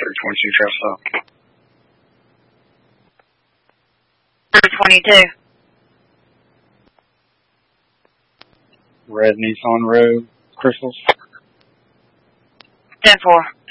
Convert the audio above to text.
322 dress up. 322. Red Nissan Road, Crystals. 10-4.